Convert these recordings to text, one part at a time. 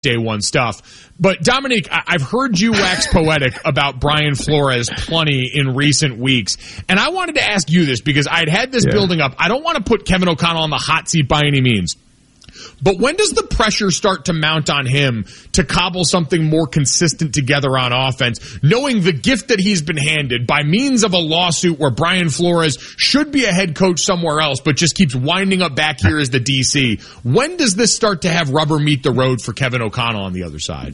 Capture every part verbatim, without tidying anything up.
day one stuff. But Dominique, I- I've heard you wax poetic about Brian Flores plenty in recent weeks. And I wanted to ask you this because I'd had this yeah. building up. I don't want to put Kevin O'Connell on the hot seat by any means. But when does the pressure start to mount on him to cobble something more consistent together on offense, knowing the gift that he's been handed by means of a lawsuit where Brian Flores should be a head coach somewhere else, but just keeps winding up back here as the D C? When does this start to have rubber meet the road for Kevin O'Connell on the other side?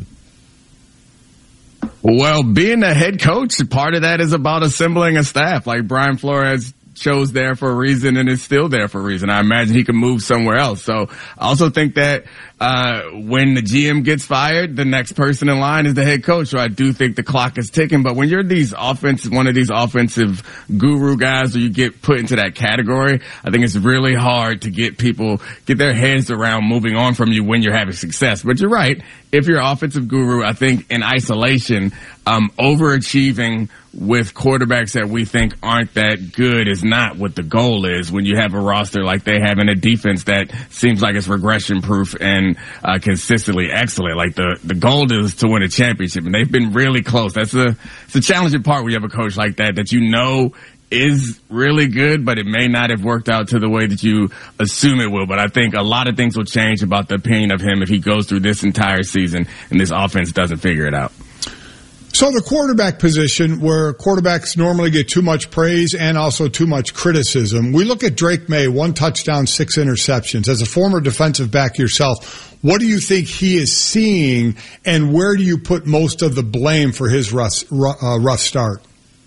Well, being a head coach, part of that is about assembling a staff. Like Brian Flores chose there for a reason and is still there for a reason. I imagine he could move somewhere else. So I also think that uh when the G M gets fired, the next person in line is the head coach. So I do think the clock is ticking. But when you're these offensive, one of these offensive guru guys, or you get put into that category, I think it's really hard to get people, get their heads around moving on from you when you're having success. But you're right. If you're an offensive guru, I think in isolation, um, overachieving with quarterbacks that we think aren't that good is not what the goal is when you have a roster like they have in a defense that seems like it's regression proof and uh, consistently excellent. Like the, the goal is to win a championship, and they've been really close. That's a, it's a challenging part when you have a coach like that, that you know is really good, but it may not have worked out to the way that you assume it will. But I think a lot of things will change about the opinion of him if he goes through this entire season and this offense doesn't figure it out. So the quarterback position, where quarterbacks normally get too much praise and also too much criticism, we look at Drake May, one touchdown, six interceptions. As a former defensive back yourself, what do you think he is seeing, and where do you put most of the blame for his rough, uh, rough start?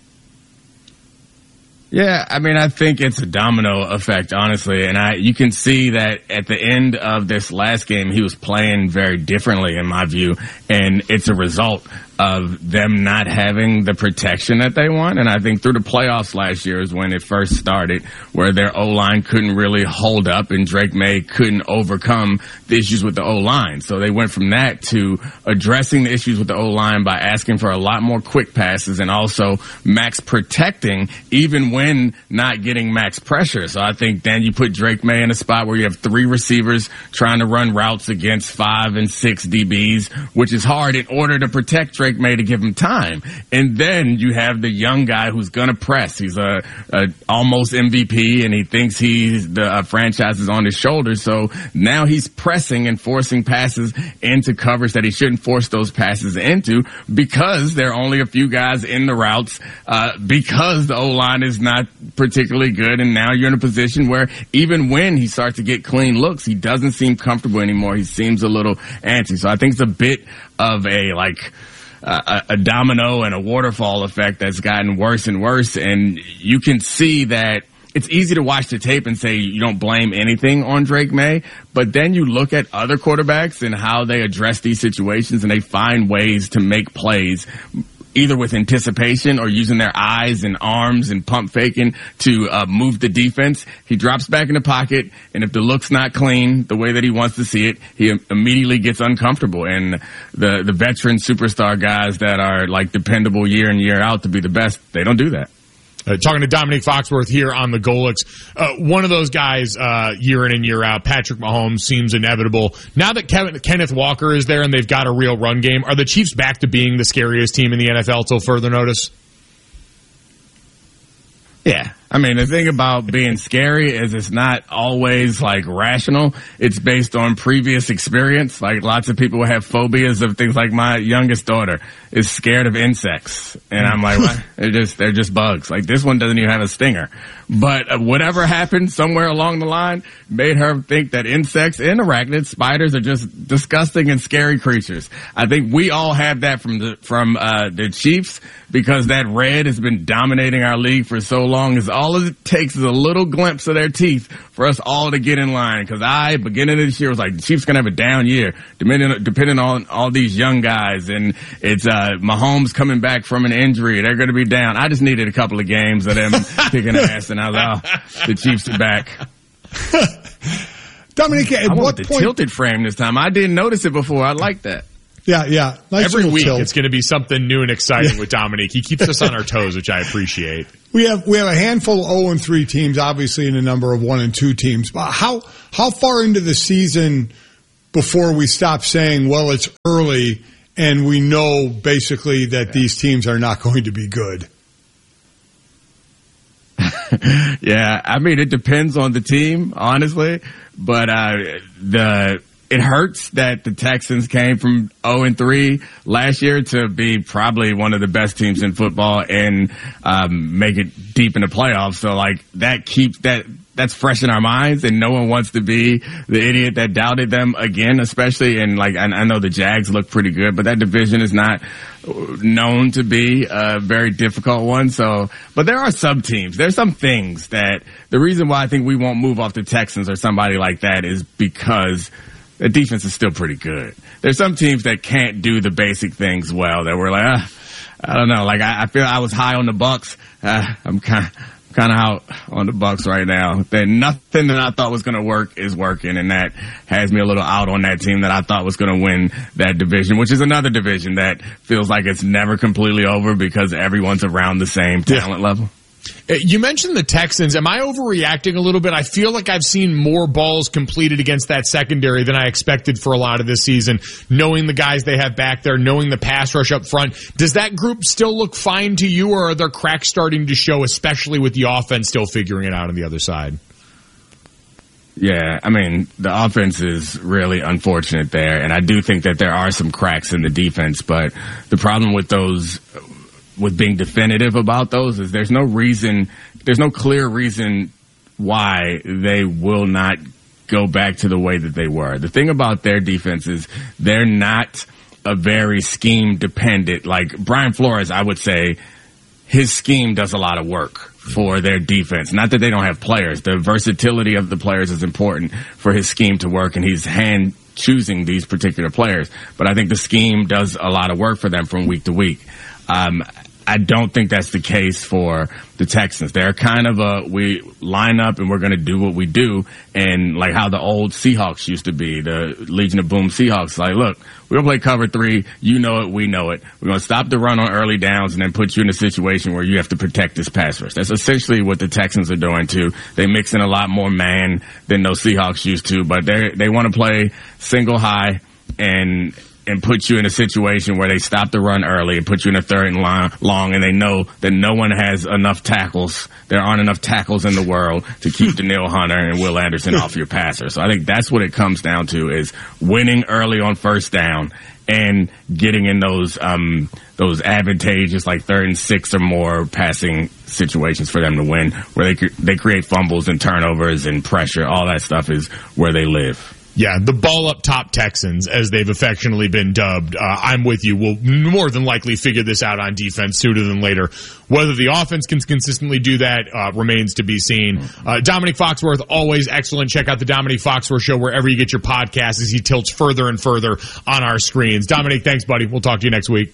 Yeah, I mean, I think it's a domino effect, honestly. And I, you can see that at the end of this last game, he was playing very differently, in my view. And it's a result of them not having the protection that they want. And I think through the playoffs last year is when it first started, where their O-line couldn't really hold up and Drake May couldn't overcome the issues with the O-line. So they went from that to addressing the issues with the O-line by asking for a lot more quick passes and also max protecting, even when not getting max pressure. So I think then you put Drake May in a spot where you have three receivers trying to run routes against five and six D Bs, which is hard in order to protect Drake May to give him time. And then you have the young guy who's going to press. He's a, a almost M V P, and he thinks he's the uh, franchise is on his shoulders. So now he's pressing and forcing passes into coverage that he shouldn't force those passes into, because there are only a few guys in the routes, uh, because the O-line is not particularly good. And now you're in a position where even when he starts to get clean looks, he doesn't seem comfortable anymore. He seems a little antsy. So I think it's a bit of a, like, Uh, a, a domino and a waterfall effect that's gotten worse and worse. And you can see that it's easy to watch the tape and say you don't blame anything on Drake May, but then you look at other quarterbacks and how they address these situations, and they find ways to make plays, either with anticipation or using their eyes and arms and pump faking to uh, move the defense. He drops back in the pocket, and if the look's not clean the way that he wants to see it, he immediately gets uncomfortable. And the, the veteran superstar guys that are like dependable year in, year out to be the best, they don't do that. Uh, talking to Dominique Foxworth here on the Golix. Uh, one of those guys, uh, year in and year out, Patrick Mahomes, seems inevitable. Now that Kevin, Kenneth Walker is there and they've got a real run game, are the Chiefs back to being the scariest team in the N F L till further notice? Yeah. I mean, the thing about being scary is it's not always like rational. It's based on previous experience. Like lots of people have phobias of things. Like my youngest daughter is scared of insects. And I'm like, what? They're just, they're just bugs. Like this one doesn't even have a stinger. But uh, whatever happened somewhere along the line made her think that insects and arachnids, spiders, are just disgusting and scary creatures. I think we all have that from the, from, uh, the Chiefs, because that red has been dominating our league for so long. Is all it takes is a little glimpse of their teeth for us all to get in line. Because I, beginning of this year, was like, the Chiefs going to have a down year, depending, depending on all these young guys. And it's uh Mahomes coming back from an injury. They're going to be down. I just needed a couple of games of them kicking ass, and I was like, oh, the Chiefs are back. Dominique, at I what want the point? tilted frame this time. I didn't notice it before. I like that. Yeah, yeah. Nice Every week tilt. it's going to be something new and exciting yeah. with Dominique. He keeps us on our toes, which I appreciate. We have we have a handful of oh and three teams, obviously, and a number of one and two teams. But how how far into the season before we stop saying, well, it's early and we know basically that these teams are not going to be good? Yeah, I mean, it depends on the team, honestly, but uh, the it hurts that the Texans came from oh and three last year to be probably one of the best teams in football and um, make it deep in the playoffs. So, like, that keeps that that's fresh in our minds, and no one wants to be the idiot that doubted them again, especially. And, like, I, I know the Jags look pretty good, but that division is not known to be a very difficult one. So, but there are some teams. There's some things that the reason why I think we won't move off the Texans or somebody like that is because the defense is still pretty good. There's some teams that can't do the basic things well that we're like, ah, I don't know. Like, I, I feel I was high on the Bucks. Uh, I'm kind of, kind of out on the Bucks right now. That nothing that I thought was going to work is working, and that has me a little out on that team that I thought was going to win that division, which is another division that feels like it's never completely over because everyone's around the same talent yeah. level. You mentioned the Texans. Am I overreacting a little bit? I feel like I've seen more balls completed against that secondary than I expected for a lot of this season, knowing the guys they have back there, knowing the pass rush up front. Does that group still look fine to you, or are there cracks starting to show, especially with the offense still figuring it out on the other side? Yeah, I mean, the offense is really unfortunate there, and I do think that there are some cracks in the defense, but the problem with those with being definitive about those is there's no reason, there's no clear reason why they will not go back to the way that they were. The thing about their defense is they're not a very scheme dependent. Like Brian Flores, I would say his scheme does a lot of work for their defense. Not that they don't have players. The versatility of the players is important for his scheme to work, and he's hand choosing these particular players. But I think the scheme does a lot of work for them from week to week. Um, I don't think that's the case for the Texans. They're kind of a, we line up and we're going to do what we do. And like how the old Seahawks used to be, the Legion of Boom Seahawks. Like, look, we're going to play cover three. You know it. We know it. We're going to stop the run on early downs and then put you in a situation where you have to protect this pass rush. That's essentially what the Texans are doing too. They mix in a lot more man than those Seahawks used to, but they they want to play single high and, and put you in a situation where they stop the run early and put you in a third and long, long, and they know that no one has enough tackles. There aren't enough tackles in the world to keep Danielle Hunter and Will Anderson off your passer. So I think that's what it comes down to, is winning early on first down and getting in those um those advantageous, like third and six or more passing situations for them to win, where they they create fumbles and turnovers and pressure. All that stuff is where they live. Yeah, the ball up top Texans, as they've affectionately been dubbed. Uh, I'm with you. We'll more than likely figure this out on defense sooner than later. Whether the offense can consistently do that uh, remains to be seen. Uh, Dominique Foxworth, always excellent. Check out the Dominique Foxworth Show wherever you get your podcasts as he tilts further and further on our screens. Dominique, thanks, buddy. We'll talk to you next week.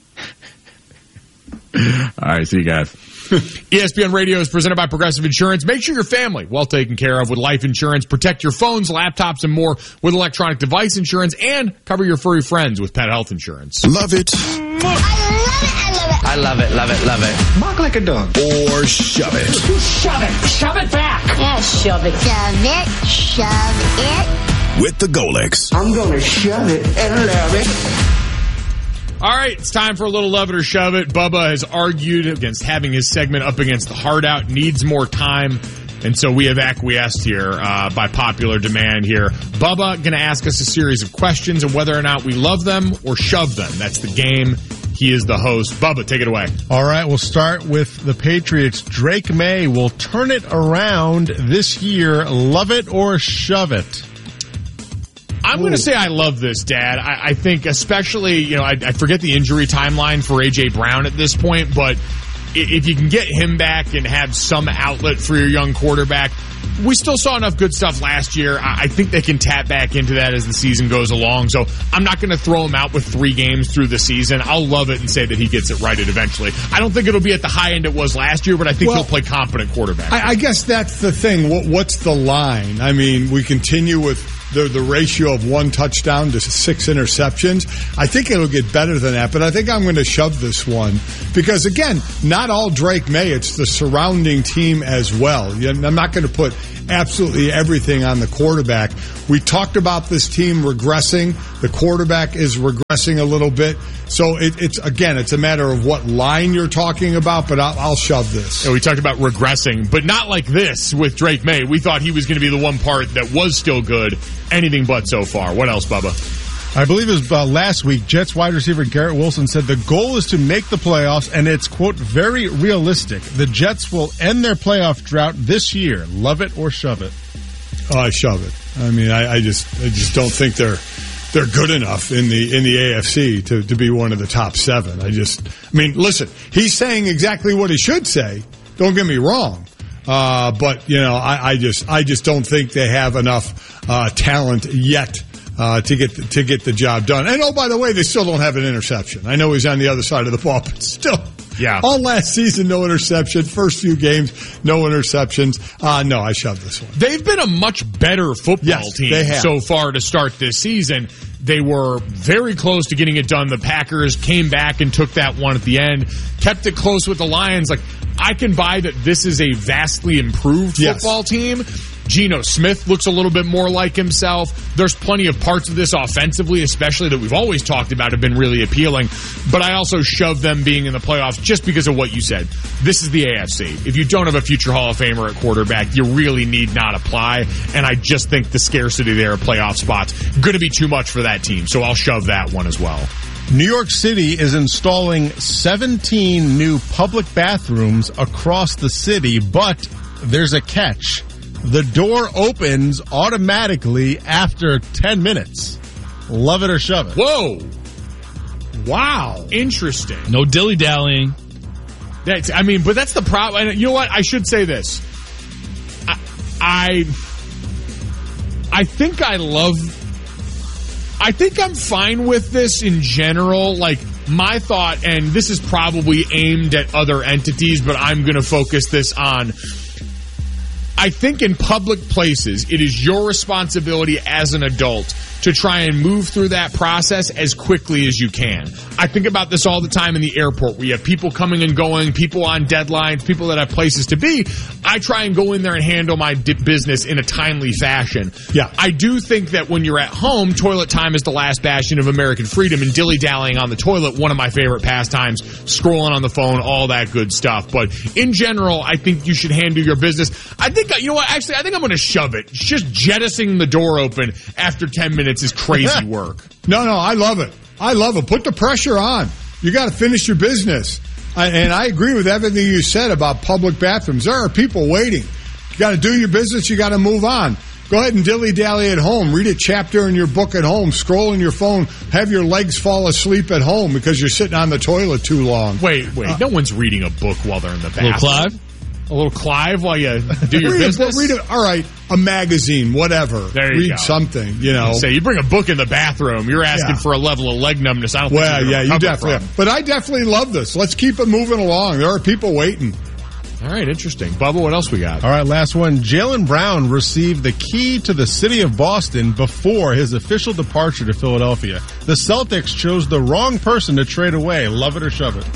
All right, see you guys. E S P N Radio is presented by Progressive Insurance. Make sure your family well taken care of with life insurance. Protect your phones, laptops, and more with electronic device insurance, and cover your furry friends with pet health insurance. Love it. I love it, love it, love it. Bark like a dog. Or shove it. Shove it. Shove it back. Yeah, shove it. Shove it. Shove it. With the Golex. I'm going to shove it and love it. All right, it's time for a little Love It or Shove It. Bubba has argued against having his segment up against the Hard Out, needs more time, and so we have acquiesced here uh, by popular demand here. Bubba going to ask us a series of questions, and whether or not we love them or shove them. That's the game. He is the host. Bubba, take it away. All right, we'll start with the Patriots. Drake May will turn it around this year. Love it or shove it? I'm going to say I love this, Dad. I, I think especially, you know, I, I forget the injury timeline for A J. Brown at this point, but if you can get him back and have some outlet for your young quarterback, we still saw enough good stuff last year. I think they can tap back into that as the season goes along. So I'm not going to throw him out with three games through the season. I'll love it and say that he gets it righted eventually. I don't think it'll be at the high end it was last year, but I think well, he'll play competent quarterback. I, I guess that's the thing. What, what's the line? I mean, we continue with the the ratio of one touchdown to six interceptions. I think it'll get better than that, but I think I'm going to shove this one because, again, not all Drake May. It's the surrounding team as well. I'm not going to put absolutely everything on the quarterback. We talked about this team regressing. The quarterback is regressing a little bit. So it, it's, again, it's a matter of what line you're talking about, but I'll, I'll shove this. Yeah, we talked about regressing, but not like this with Drake May. We thought he was going to be the one part that was still good. Anything but so far. What else, Bubba? I believe it was uh, last week, Jets wide receiver Garrett Wilson said the goal is to make the playoffs, and it's, quote, very realistic. The Jets will end their playoff drought this year. Love it or shove it? Oh, I shove it. I mean, I, I just I just don't think they're they're good enough in the in the A F C to, to be one of the top seven. I just, I mean, listen, he's saying exactly what he should say. Don't get me wrong. Uh, but, you know, I, I just I just don't think they have enough uh, talent yet Uh, to get the, to get the job done. And, oh, by the way, they still don't have an interception. I know he's on the other side of the ball, but still. Yeah. All last season, no interception. First few games, no interceptions. Uh, no, I shoved this one. They've been a much better football yes, team they have. so far to start this season. They were very close to getting it done. The Packers came back and took that one at the end, kept it close with the Lions. Like, I can buy that this is a vastly improved football yes. team. Geno Smith looks a little bit more like himself. There's plenty of parts of this offensively, especially that we've always talked about, have been really appealing. But I also shove them being in the playoffs just because of what you said. This is the A F C. If you don't have a future Hall of Famer at quarterback, you really need not apply. And I just think the scarcity there of playoff spots going to be too much for that team. So I'll shove that one as well. New York City is installing seventeen new public bathrooms across the city, but there's a catch. The door opens automatically after ten minutes. Love it or shove it. Whoa. Wow. Interesting. No dilly-dallying. That's, I mean, but that's the problem. You know what? I should say this. I, I, I think I love, I think I'm fine with this in general. Like, my thought, and this is probably aimed at other entities, but I'm going to focus this on, I think in public places, it is your responsibility as an adult to try and move through that process as quickly as you can. I think about this all the time in the airport where you have people coming and going, people on deadlines, people that have places to be. I try and go in there and handle my di- business in a timely fashion. Yeah. I do think that when you're at home, toilet time is the last bastion of American freedom, and dilly-dallying on the toilet, one of my favorite pastimes, scrolling on the phone, all that good stuff. But in general, I think you should handle your business. I think, you know what, actually, I think I'm going to shove it. Just jettisoning the door open after ten minutes is crazy work. No, no, I love it. I love it. Put the pressure on. You got to finish your business. I, and I agree with everything you said about public bathrooms. There are people waiting. You got to do your business. You got to move on. Go ahead and dilly-dally at home. Read a chapter in your book at home. Scroll in your phone. Have your legs fall asleep at home because you're sitting on the toilet too long. Wait, wait. Uh, no one's reading a book while they're in the bathroom. Little Clive? A little Clive while you do your read business? A, read a, all right, a magazine, whatever. There you read go. something, you know. Say, you bring a book in the bathroom, you're asking yeah. for a level of leg numbness. I don't well, think you're yeah, you definitely from. have. But I definitely love this. Let's keep it moving along. There are people waiting. All right, interesting. Bubba, what else we got? All right, last one. Jaylen Brown received the key to the city of Boston before his official departure to Philadelphia. The Celtics chose the wrong person to trade away. Love it or shove it?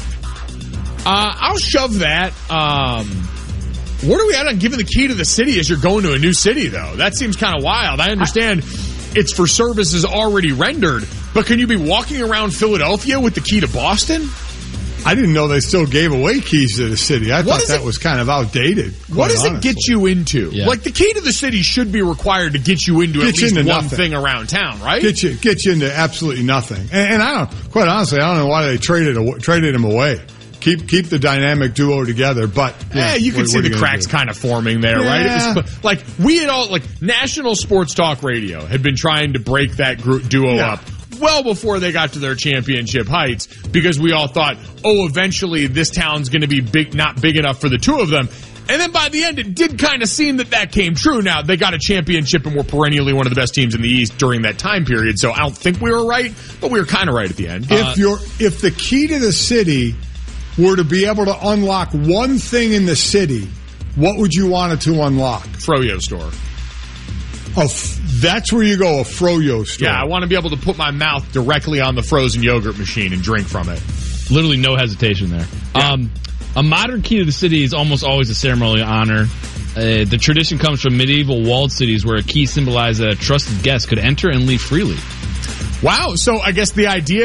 Uh, I'll shove that. Um, what are we at on giving the key to the city as you're going to a new city, though? That seems kind of wild. I understand it's for services already rendered, but can you be walking around Philadelphia with the key to Boston? I didn't know they still gave away keys to the city. I what thought that it, was kind of outdated. What does honestly. it get you into? Yeah. Like, the key to the city should be required to get you into get at you least into one nothing. thing around town, right? Get you get you into absolutely nothing. And, and I don't, quite honestly, I don't know why they traded traded him away. Keep keep the dynamic duo together, but yeah, you can what, see what the cracks kind of forming there, yeah. right? It was, like we had all like National Sports Talk Radio had been trying to break that group duo yeah. up well before they got to their championship heights because we all thought, oh, eventually this town's going to be big, not big enough for the two of them. And then by the end, it did kind of seem that that came true. Now, they got a championship and were perennially one of the best teams in the East during that time period. So I don't think we were right, but we were kind of right at the end. If uh, you're if the key to the city were to be able to unlock one thing in the city, what would you want it to unlock? Froyo store. A f- that's where you go, a froyo store. Yeah, I want to be able to put my mouth directly on the frozen yogurt machine and drink from it. Literally no hesitation there. Yeah. Um, a modern key to the city is almost always a ceremonial honor. Uh, the tradition comes from medieval walled cities where a key symbolized that a trusted guest could enter and leave freely. Wow, so I guess the idea